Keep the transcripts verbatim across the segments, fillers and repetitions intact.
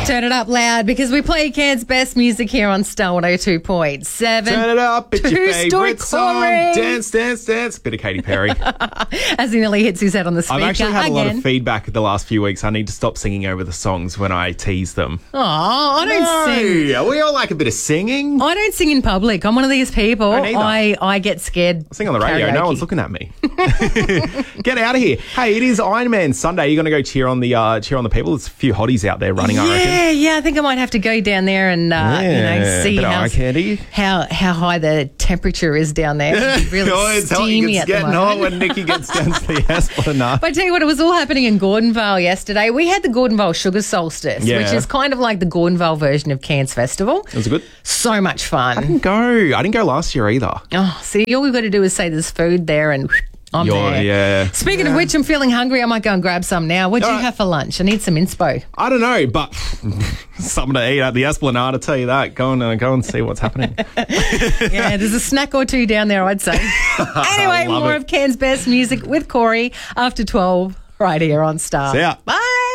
Turn it up loud because we play Cairns' best music here on Star one oh two point seven. Turn it up, it's your Two-story favourite song. Corey. Dance, dance, dance. Bit of Katy Perry. As he nearly hits his head on the speaker I've actually had again. a lot of feedback the last few weeks. I need to stop singing over the songs when I tease them. Oh, I don't No, sing. we all like a bit of singing. I don't sing in public. I'm one of these people. Don't either. I, I get scared. I sing on the radio. karaoke. No one's looking at me. Get out of here. Hey, it is Iron Man Sunday. You're going to go cheer on the uh, cheer on the people. There's a few hotties out there running, yeah, I reckon. yeah. I think I might have to go down there and uh, you know see bit of how, eye candy. how how high the temperature is down there. It's really Oh, it's hot. steamy It's at the getting moment. hot when Nikki gets down to the Esplanade. But I tell you what, it was all happening in Gordonvale yesterday. We had the Gordonvale Sugar Solstice, Yeah. which is kind of like the Gordonvale version of Cairns Festival. Was it good? So much fun. I didn't go. I didn't go last year either. Oh, see, all we've got to do is say there's food there and I'm You're- there. yeah. Speaking of which, I'm feeling hungry. I might go and grab some now. What do All you right. have for lunch? I need some inspo. I don't know, but something to eat at the Esplanade, I'll tell you that. Go and, uh, go and see what's happening. Yeah, there's a snack or two down there, I'd say. Anyway, Love more it. of Cairns' best music with Corey after twelve right here on Star. See ya. Bye.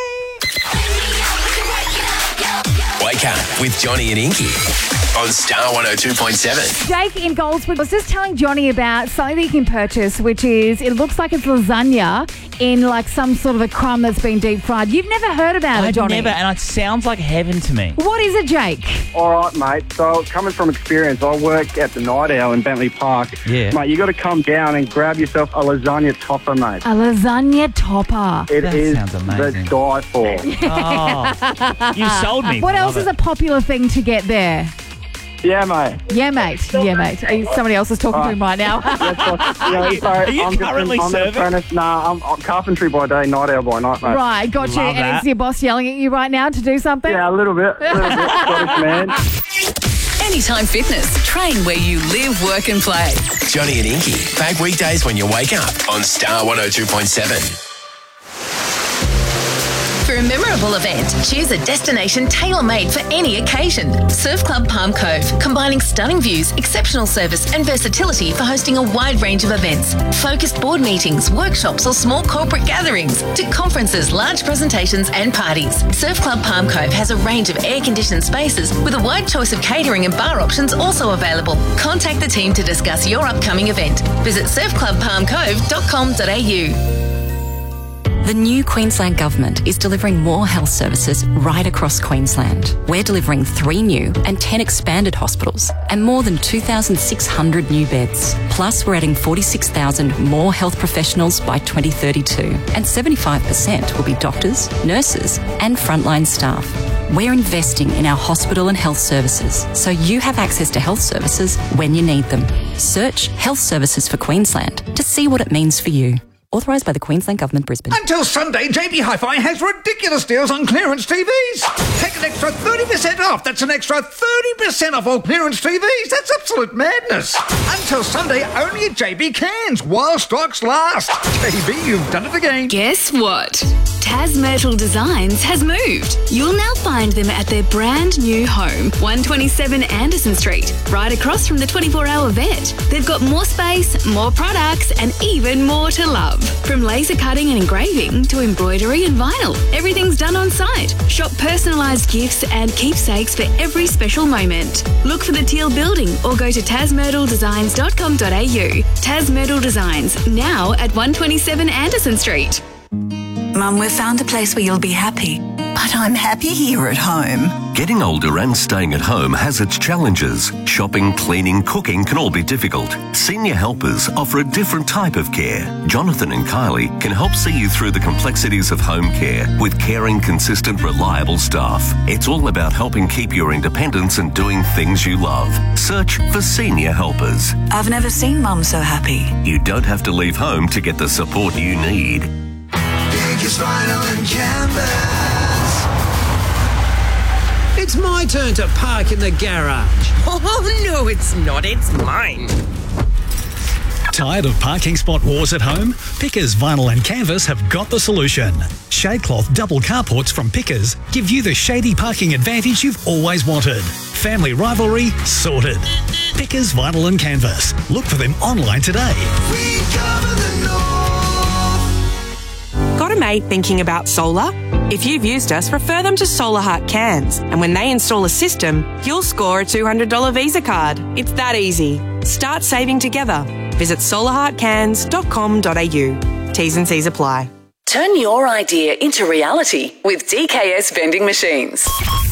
Wake up with Johnny and Inky on Star one oh two point seven. Jake in Goldswood was just telling Johnny about something that you can purchase, which is, it looks like it's lasagna in like some sort of a crumb that's been deep fried. You've never heard about it, I've Johnny? never, and it sounds like heaven to me. What is it, Jake? All right, mate. So, coming from experience, I work at the Night Owl in Bentley Park. Yeah. Mate, you got to come down and grab yourself a lasagna topper, mate. A lasagna topper. It That is sounds amazing. the die for. Oh, you sold me. What I else love is it. a popular thing to get there? Yeah, mate. Yeah, mate. Yeah, mate. Somebody else is talking to him right now. That's what, you know, so Are you I'm currently just an, I'm an serving? apprentice. Nah, I'm, I'm carpentry by day, Night Owl by night, mate. Right, got you. Love And that. is your boss yelling at you right now to do something? Yeah, a little bit. A little bit. Scottish man. Anytime Fitness. Train where you live, work and play. Johnny and Inky, back weekdays when you wake up on Star one oh two point seven. For a memorable event, choose a destination tailor-made for any occasion. Surf Club Palm Cove, combining stunning views, exceptional service and versatility for hosting a wide range of events. Focused board meetings, workshops or small corporate gatherings to conferences, large presentations and parties. Surf Club Palm Cove has a range of air-conditioned spaces with a wide choice of catering and bar options also available. Contact the team to discuss your upcoming event. Visit surf club palm cove dot com dot a u. The new Queensland Government is delivering more health services right across Queensland. We're delivering three new and ten expanded hospitals and more than two thousand six hundred new beds. Plus, we're adding forty-six thousand more health professionals by twenty thirty-two, and seventy-five percent will be doctors, nurses and frontline staff. We're investing in our hospital and health services so you have access to health services when you need them. Search Health Services for Queensland to see what it means for you. Authorised by the Queensland Government, Brisbane. Until Sunday, J B Hi-Fi has ridiculous deals on clearance T Vs. Take an extra thirty percent off. That's an extra thirty percent off all clearance T Vs. That's absolute madness. Until Sunday, only at J B Cairns, while stocks last. J B, you've done it again. Guess what? Tas Myrtle Designs has moved. You'll now find them at their brand new home, one twenty-seven Anderson Street, right across from the twenty-four hour vet. They've got more space, more products, and even more to love. From laser cutting and engraving to embroidery and vinyl, everything's done on site. Shop personalised gifts and keepsakes for every special moment. Look for the Teal Building or go to tas myrtle designs dot com dot a u. Tas Myrtle Designs, now at one twenty-seven Anderson Street. Mum, we've found a place where you'll be happy. But I'm happy here at home. Getting older and staying at home has its challenges. Shopping, cleaning, cooking can all be difficult. Senior Helpers offer a different type of care. Jonathan and Kylie can help see you through the complexities of home care with caring, consistent, reliable staff. It's all about helping keep your independence and doing things you love. Search for Senior Helpers. I've never seen Mum so happy. You don't have to leave home to get the support you need. Biggest vinyl and canvas. It's my turn to park in the garage. Oh, no, it's not. It's mine. Tired of parking spot wars at home? Pickers Vinyl and Canvas have got the solution. Shadecloth double carports from Pickers give you the shady parking advantage you've always wanted. Family rivalry sorted. Pickers Vinyl and Canvas. Look for them online today. We cover the north. Got a mate thinking about solar? If you've used us, refer them to Solar Heart Cairns, and when they install a system, you'll score a two hundred dollars Visa card. It's that easy. Start saving together. Visit solar heart cairns dot com dot a u. T's and C's apply. Turn your idea into reality with D K S Vending Machines.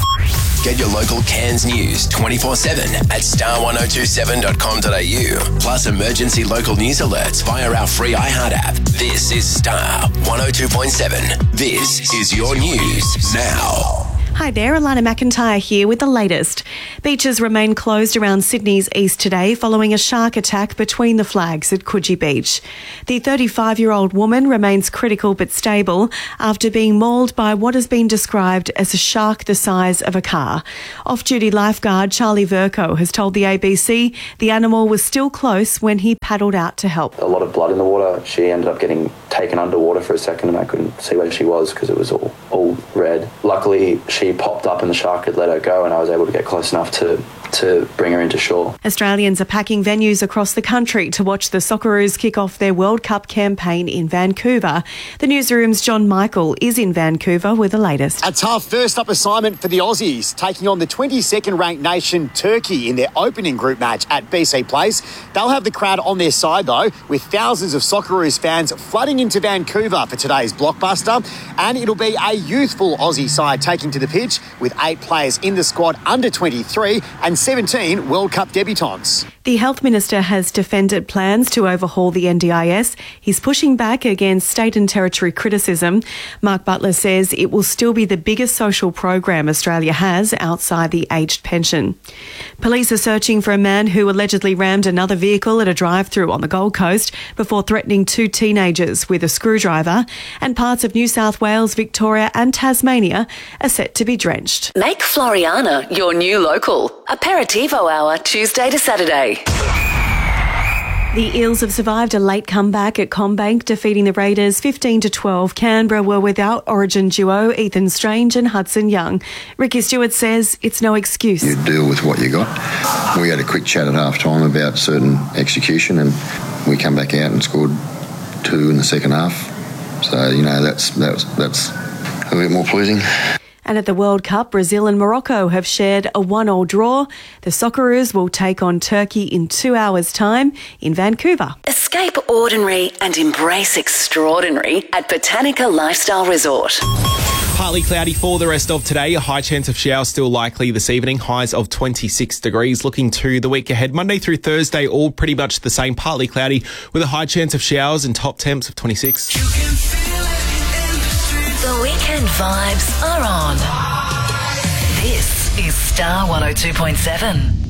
Get your local Cairns news twenty-four seven at star ten twenty-seven dot com dot a u. Plus emergency local news alerts via our free iHeart app. This is Star one oh two point seven. This is your news now. Hi there, Alana McIntyre here with the latest. Beaches remain closed around Sydney's east today following a shark attack between the flags at Coogee Beach. The thirty-five-year-old woman remains critical but stable after being mauled by what has been described as a shark the size of a car. Off-duty lifeguard Charlie Verco has told the A B C the animal was still close when he paddled out to help. A lot of blood in the water. She ended up getting taken underwater for a second and I couldn't see where she was because it was all, all red. Luckily, she popped up and the shark had let her go and I was able to get close enough to to bring her into shore. Australians are packing venues across the country to watch the Socceroos kick off their World Cup campaign in Vancouver. The newsroom's John Michael is in Vancouver with the latest. A tough first up assignment for the Aussies, taking on the twenty-second ranked nation Turkey in their opening group match at B C Place. They'll have the crowd on their side though, with thousands of Socceroos fans flooding into Vancouver for today's blockbuster, and it'll be a youthful Aussie side taking to the pitch with eight players in the squad under twenty-three and seventeen World Cup debutants. The Health Minister has defended plans to overhaul the N D I S. He's pushing back against state and territory criticism. Mark Butler says it will still be the biggest social program Australia has outside the aged pension. Police are searching for a man who allegedly rammed another vehicle at a drive-through on the Gold Coast before threatening two teenagers with a screwdriver, and parts of New South Wales, Victoria and Tasmania are set to be drenched. Make Floriana your new local. Aperitivo hour Tuesday to Saturday. The Eels have survived a late comeback at CommBank, defeating the Raiders fifteen to twelve. Canberra were without Origin duo Ethan Strange and Hudson Young. Ricky Stewart says it's no excuse. You deal with what you got. We had a quick chat at half time about certain execution and we come back out and scored two in the second half. So, you know, that's that's that's a bit more pleasing. And at the World Cup, Brazil and Morocco have shared a one-all draw. The Socceroos will take on Turkey in two hours' time in Vancouver. Escape ordinary and embrace extraordinary at Botanica Lifestyle Resort. Partly cloudy for the rest of today. A high chance of showers still likely this evening. Highs of twenty-six degrees. Looking to the week ahead, Monday through Thursday, all pretty much the same. Partly cloudy with a high chance of showers and top temps of twenty-six. The weekend vibes are on. This is Star one oh two point seven.